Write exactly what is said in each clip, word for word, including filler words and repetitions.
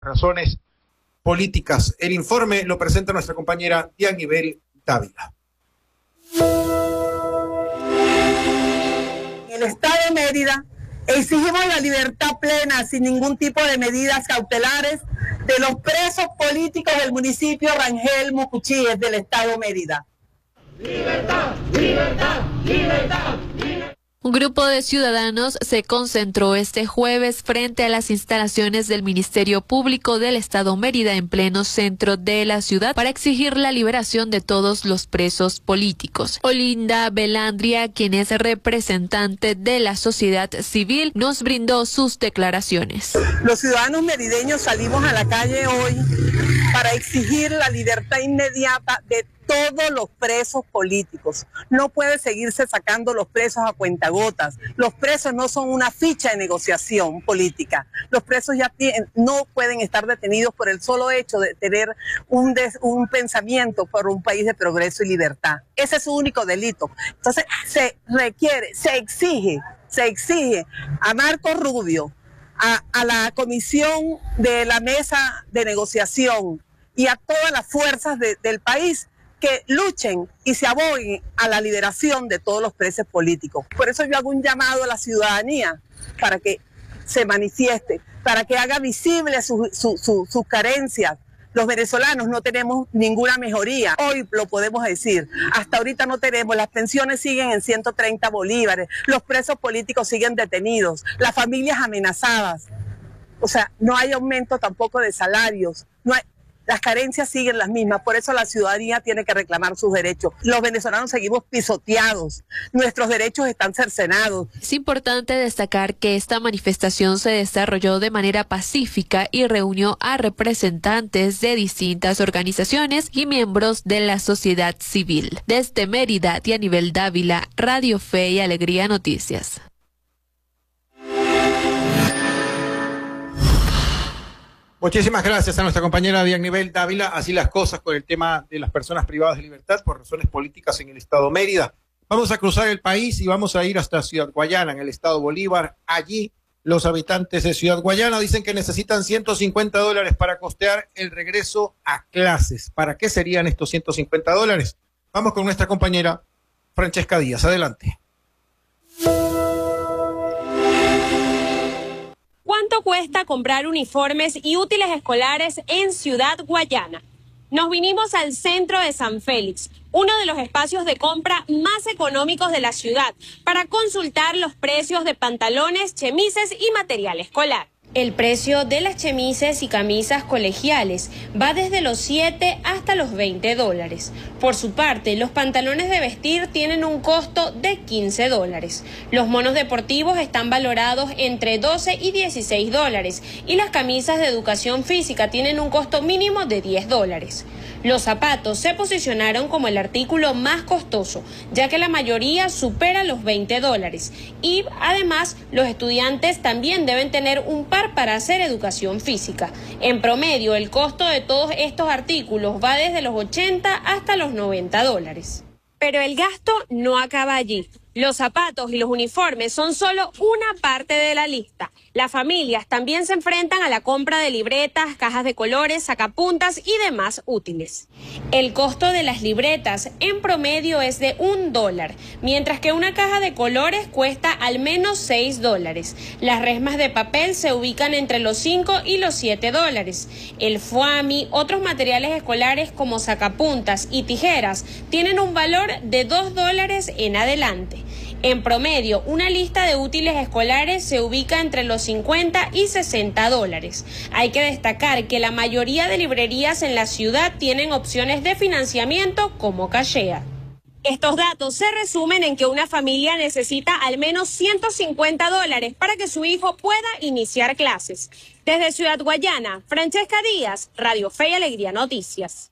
razones políticas. El informe lo presenta nuestra compañera Dianibel Dávila. En el estado de Mérida exigimos la libertad plena, sin ningún tipo de medidas cautelares, de los presos políticos del municipio Rangel Mucuchíes del estado de Mérida. ¡Libertad! ¡Libertad! ¡Libertad! Un grupo de ciudadanos se concentró este jueves frente a las instalaciones del Ministerio Público del Estado Mérida en pleno centro de la ciudad para exigir la liberación de todos los presos políticos. Olinda Belandria, quien es representante de la sociedad civil, nos brindó sus declaraciones. Los ciudadanos merideños salimos a la calle hoy para exigir la libertad inmediata de todos los presos políticos. No puede seguirse sacando los presos a cuentagotas. Los presos no son una ficha de negociación política. Los presos ya tienen, no pueden estar detenidos por el solo hecho de tener un, des, un pensamiento por un país de progreso y libertad. Ese es su único delito. Entonces se requiere, se exige, se exige a Marco Rubio, a, a la comisión de la mesa de negociación y a todas las fuerzas de, del país que luchen y se aboguen a la liberación de todos los presos políticos. Por eso yo hago un llamado a la ciudadanía para que se manifieste, para que haga visible sus su, su, su carencias. Los venezolanos no tenemos ninguna mejoría. Hoy lo podemos decir. Hasta ahorita no tenemos. Las pensiones siguen en ciento treinta bolívares. Los presos políticos siguen detenidos. Las familias amenazadas. O sea, no hay aumento tampoco de salarios. No hay... Las carencias siguen las mismas, por eso la ciudadanía tiene que reclamar sus derechos. Los venezolanos seguimos pisoteados, nuestros derechos están cercenados. Es importante destacar que esta manifestación se desarrolló de manera pacífica y reunió a representantes de distintas organizaciones y miembros de la sociedad civil. Desde Mérida, Dianibel Dávila, Radio Fe y Alegría Noticias. Muchísimas gracias a nuestra compañera Dianibel Dávila. Así las cosas con el tema de las personas privadas de libertad por razones políticas en el estado Mérida. Vamos a cruzar el país y vamos a ir hasta Ciudad Guayana, en el estado Bolívar. Allí los habitantes de Ciudad Guayana dicen que necesitan ciento cincuenta dólares para costear el regreso a clases. ¿Para qué serían estos ciento cincuenta dólares? Vamos con nuestra compañera Francesca Díaz. Adelante. ¿Cuánto cuesta comprar uniformes y útiles escolares en Ciudad Guayana? Nos vinimos al centro de San Félix, uno de los espacios de compra más económicos de la ciudad, para consultar los precios de pantalones, chemises y material escolar. El precio de las chemises y camisas colegiales va desde los siete hasta los veinte dólares. Por su parte, los pantalones de vestir tienen un costo de quince dólares. Los monos deportivos están valorados entre doce y dieciséis dólares y las camisas de educación física tienen un costo mínimo de diez dólares. Los zapatos se posicionaron como el artículo más costoso, ya que la mayoría supera los veinte dólares. Y además, los estudiantes también deben tener un par para hacer educación física. En promedio, el costo de todos estos artículos va desde los ochenta hasta los noventa dólares. Pero el gasto no acaba allí. Los zapatos y los uniformes son solo una parte de la lista. Las familias también se enfrentan a la compra de libretas, cajas de colores, sacapuntas y demás útiles. El costo de las libretas en promedio es de un dólar, mientras que una caja de colores cuesta al menos seis dólares. Las resmas de papel se ubican entre los cinco y los siete dólares. El foamy, otros materiales escolares como sacapuntas y tijeras tienen un valor de dos dólares en adelante. En promedio, una lista de útiles escolares se ubica entre los cincuenta y sesenta dólares. Hay que destacar que la mayoría de librerías en la ciudad tienen opciones de financiamiento como Cachea. Estos datos se resumen en que una familia necesita al menos ciento cincuenta dólares para que su hijo pueda iniciar clases. Desde Ciudad Guayana, Francesca Díaz, Radio Fe y Alegría Noticias.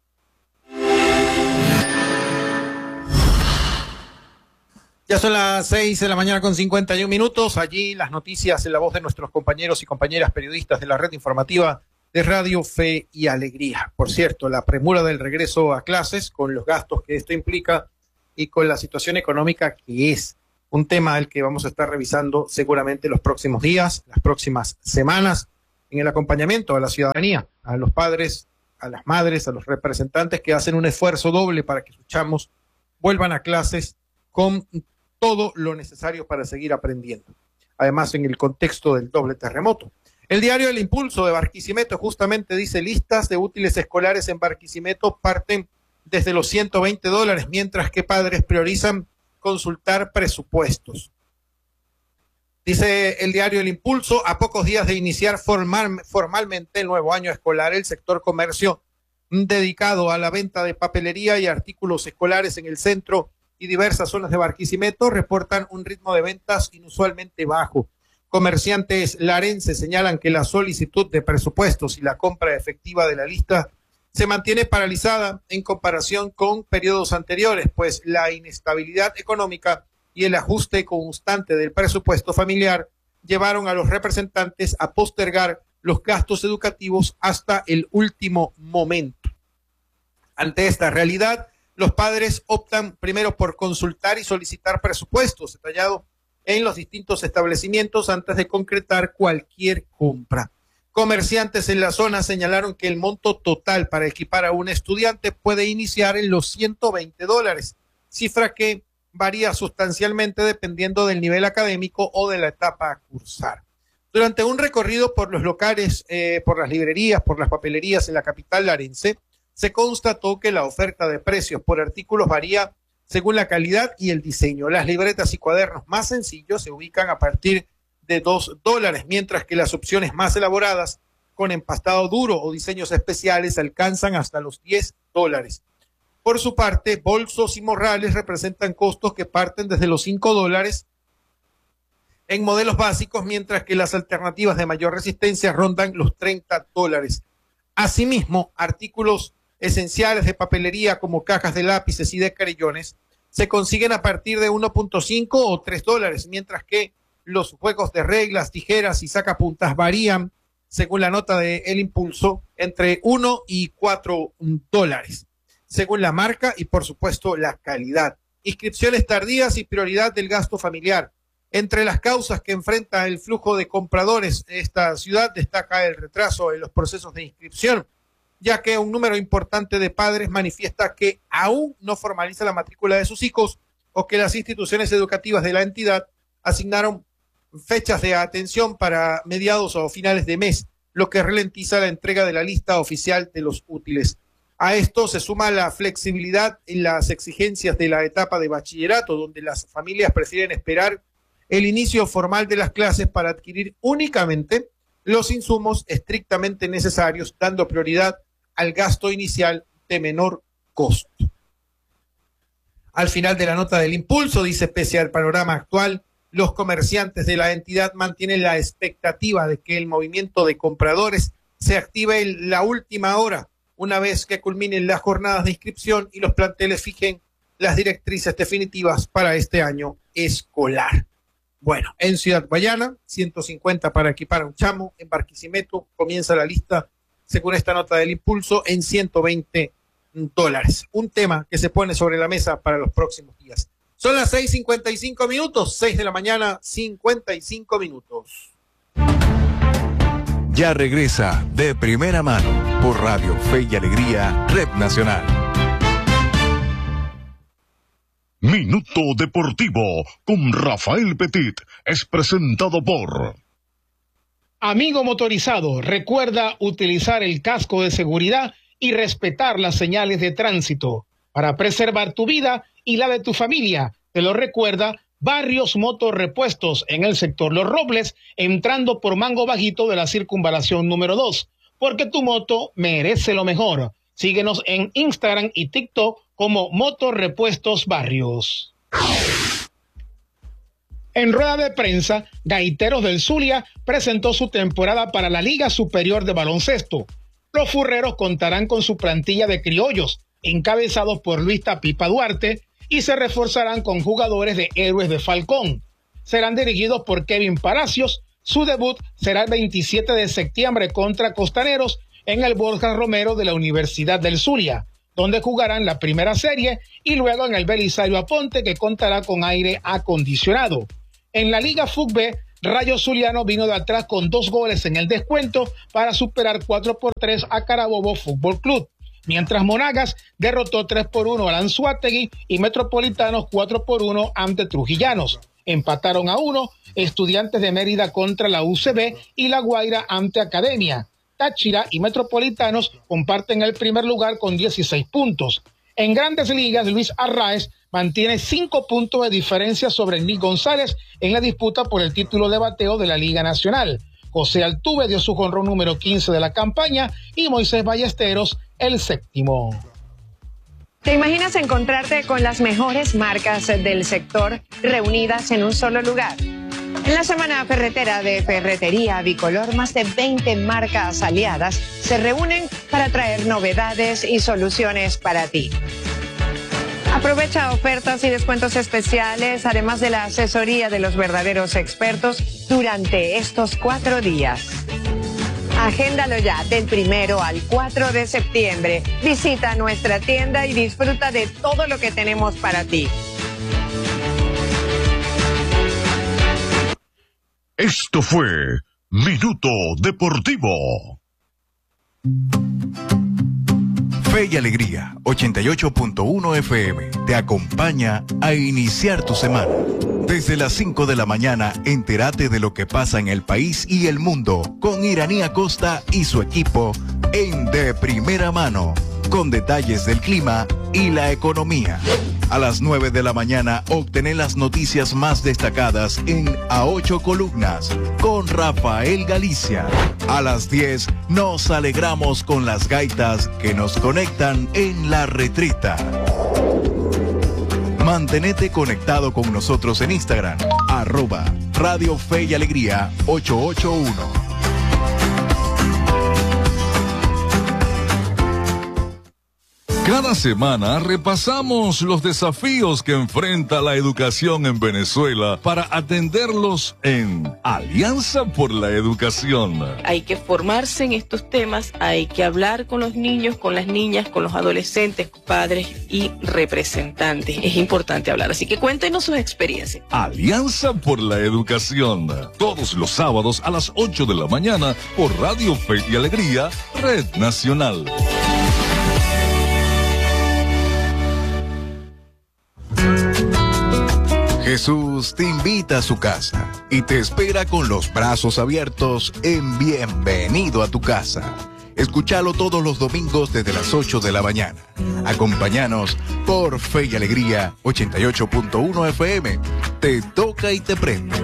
Ya son las seis de la mañana con cincuenta y un minutos. Allí las noticias en la voz de nuestros compañeros y compañeras periodistas de la red informativa de Radio Fe y Alegría. Por cierto, la premura del regreso a clases, con los gastos que esto implica y con la situación económica, que es un tema al que vamos a estar revisando seguramente los próximos días, las próximas semanas. en el acompañamiento a la ciudadanía, a los padres, a las madres, a los representantes que hacen un esfuerzo doble para que sus chamos vuelvan a clases con todo lo necesario para seguir aprendiendo. Además, en el contexto del doble terremoto. El diario El Impulso de Barquisimeto justamente dice: listas de útiles escolares en Barquisimeto parten desde los ciento veinte dólares, mientras que padres priorizan consultar presupuestos. Dice el diario El Impulso: a pocos días de iniciar formal, formalmente el nuevo año escolar, el sector comercio dedicado a la venta de papelería y artículos escolares en el centro y diversas zonas de Barquisimeto reportan un ritmo de ventas inusualmente bajo. Comerciantes larenses señalan que la solicitud de presupuestos y la compra efectiva de la lista se mantiene paralizada en comparación con periodos anteriores, pues la inestabilidad económica y el ajuste constante del presupuesto familiar llevaron a los representantes a postergar los gastos educativos hasta el último momento. Ante esta realidad, los padres optan primero por consultar y solicitar presupuestos detallados en los distintos establecimientos antes de concretar cualquier compra. Comerciantes en la zona señalaron que el monto total para equipar a un estudiante puede iniciar en los ciento veinte dólares, cifra que varía sustancialmente dependiendo del nivel académico o de la etapa a cursar. Durante un recorrido por los locales, eh, por las librerías, por las papelerías en la capital larense, se constató que la oferta de precios por artículos varía según la calidad y el diseño. Las libretas y cuadernos más sencillos se ubican a partir de dos dólares, mientras que las opciones más elaboradas con empastado duro o diseños especiales alcanzan hasta los diez dólares. Por su parte, bolsos y morrales representan costos que parten desde los cinco dólares en modelos básicos, mientras que las alternativas de mayor resistencia rondan los treinta dólares. Asimismo, artículos esenciales de papelería como cajas de lápices y de creyones se consiguen a partir de uno punto cinco o tres dólares, mientras que los juegos de reglas, tijeras y sacapuntas varían, según la nota de El Impulso, entre uno y cuatro dólares, según la marca y, por supuesto, la calidad. Inscripciones tardías y prioridad del gasto familiar. Entre las causas que enfrenta el flujo de compradores de esta ciudad destaca el retraso en los procesos de inscripción, ya que un número importante de padres manifiesta que aún no formaliza la matrícula de sus hijos o que las instituciones educativas de la entidad asignaron fechas de atención para mediados o finales de mes, lo que ralentiza la entrega de la lista oficial de los útiles. A esto se suma la flexibilidad en las exigencias de la etapa de bachillerato, donde las familias prefieren esperar el inicio formal de las clases para adquirir únicamente los insumos estrictamente necesarios, dando prioridad al gasto inicial de menor costo. Al final de la nota del Impulso dice: pese al panorama actual, los comerciantes de la entidad mantienen la expectativa de que el movimiento de compradores se active en la última hora, una vez que culminen las jornadas de inscripción y los planteles fijen las directrices definitivas para este año escolar. Bueno, en Ciudad Guayana, ciento cincuenta para equipar a un chamo. En Barquisimeto comienza la lista, según esta nota del Impulso, en ciento veinte dólares. Un tema que se pone sobre la mesa para los próximos días. Son las seis cincuenta y cinco minutos, seis de la mañana, cincuenta y cinco minutos. Ya regresa De Primera Mano por Radio Fe y Alegría, Red Nacional. Minuto Deportivo con Rafael Petit es presentado por... Amigo motorizado, recuerda utilizar el casco de seguridad y respetar las señales de tránsito para preservar tu vida y la de tu familia. Te lo recuerda Barrios Motorrepuestos en el sector Los Robles, entrando por Mango Bajito de la circunvalación número dos, porque tu moto merece lo mejor. Síguenos en Instagram y TikTok como Motorrepuestos Barrios. En rueda de prensa, Gaiteros del Zulia presentó su temporada para la Liga Superior de Baloncesto. Los furreros contarán con su plantilla de criollos, encabezados por Luis Tapipa Duarte, y se reforzarán con jugadores de Héroes de Falcón. Serán dirigidos por Kevin Palacios. Su debut será el veintisiete de septiembre contra Costaneros en el Borja Romero de la Universidad del Zulia, donde jugarán la primera serie, y luego en el Belisario Aponte, que contará con aire acondicionado. En la Liga F U C B, Rayo Zuliano vino de atrás con dos goles en el descuento para superar cuatro por tres a Carabobo Fútbol Club, mientras Monagas derrotó tres por uno al Anzoátegui y Metropolitanos cuatro por uno ante Trujillanos. Empataron a uno Estudiantes de Mérida contra la U C B y La Guaira ante Academia. Táchira y Metropolitanos comparten el primer lugar con dieciséis puntos. En Grandes Ligas, Luis Arraez mantiene cinco puntos de diferencia sobre Nick González en la disputa por el título de bateo de la Liga Nacional. José Altuve dio su jonrón número quince de la campaña y Moisés Ballesteros el séptimo. ¿Te imaginas encontrarte con las mejores marcas del sector reunidas en un solo lugar? En la Semana Ferretera de Ferretería Bicolor, más de veinte marcas aliadas se reúnen para traer novedades y soluciones para ti. Aprovecha ofertas y descuentos especiales, además de la asesoría de los verdaderos expertos durante estos cuatro días. Agéndalo ya del primero al cuatro de septiembre. Visita nuestra tienda y disfruta de todo lo que tenemos para ti. Esto fue Minuto Deportivo. Fe y Alegría, ochenta y ocho punto uno F M, te acompaña a iniciar tu semana. Desde las cinco de la mañana, entérate de lo que pasa en el país y el mundo con Iraní Acosta y su equipo en De Primera Mano, con detalles del clima y la economía. A las nueve de la mañana, obtener las noticias más destacadas en A Ocho Columnas con Rafael Galicia. A las diez, nos alegramos con las gaitas que nos conectan en La Retrita. Mantenete conectado con nosotros en Instagram, arroba Radio Fe y Alegría ocho ocho uno. Cada semana repasamos los desafíos que enfrenta la educación en Venezuela para atenderlos en Alianza por la Educación. Hay que formarse en estos temas, hay que hablar con los niños, con las niñas, con los adolescentes, padres y representantes. Es importante hablar, así que cuéntenos sus experiencias. Alianza por la Educación, todos los sábados a las ocho de la mañana por Radio Fe y Alegría, Red Nacional. Jesús te invita a su casa y te espera con los brazos abiertos en Bienvenido a tu Casa. Escúchalo todos los domingos desde las ocho de la mañana. Acompáñanos por Fe y Alegría ochenta y ocho punto uno F M. Te toca y te prende.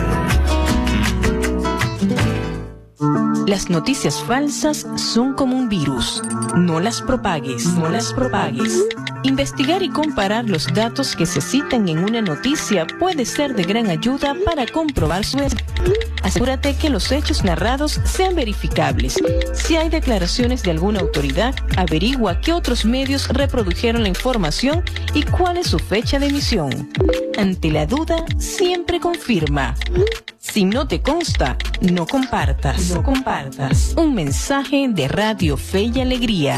Las noticias falsas son como un virus. No las propagues, no las propagues. Investigar y comparar los datos que se citan en una noticia puede ser de gran ayuda para comprobar su veracidad. Asegúrate que los hechos narrados sean verificables. Si hay declaraciones de alguna autoridad, averigua qué otros medios reprodujeron la información y cuál es su fecha de emisión. Ante la duda, siempre confirma. Si no te consta, no compartas. No compartas. Un mensaje de Radio Fe y Alegría.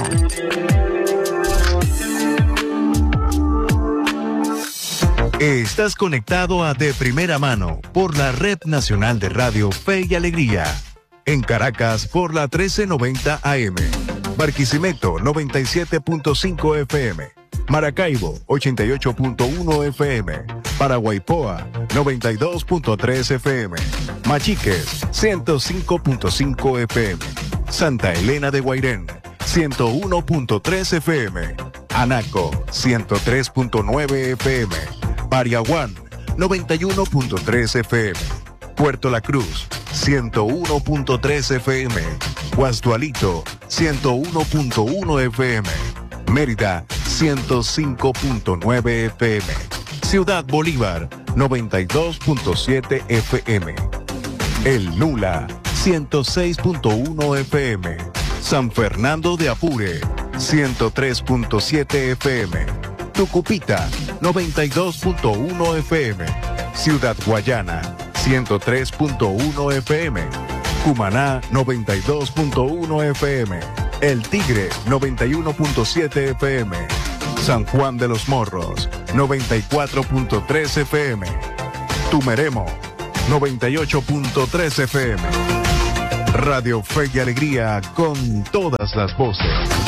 Estás conectado a De Primera Mano por la Red Nacional de Radio Fe y Alegría. En Caracas por la trece noventa A M. Barquisimeto noventa y siete punto cinco F M. Maracaibo ochenta y ocho punto uno F M. Paraguaypoa noventa y dos punto tres F M. Machiques ciento cinco punto cinco F M. Santa Elena de Guairén ciento uno punto tres F M. Anaco ciento tres punto nueve F M. Pariaguán noventa y uno punto tres F M. Puerto La Cruz ciento uno punto tres F M. Guasdualito ciento uno punto uno F M. Mérida ciento cinco punto nueve F M. Ciudad Bolívar noventa y dos punto siete F M. El Nula ciento seis punto uno F M. San Fernando de Apure ciento tres punto siete F M. Tucupita noventa y dos punto uno F M. Ciudad Guayana ciento tres punto uno F M. Cumaná noventa y dos punto uno F M. El Tigre noventa y uno punto siete F M. San Juan de los Morros noventa y cuatro punto tres F M. Tumeremo noventa y ocho punto tres F M. Radio Fe y Alegría con todas las voces.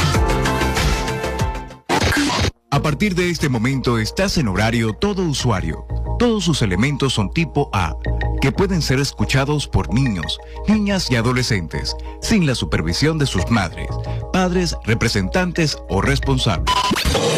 A partir de este momento estás en horario todo usuario. Todos sus elementos son tipo A, que pueden ser escuchados por niños, niñas y adolescentes, sin la supervisión de sus madres, padres, representantes o responsables.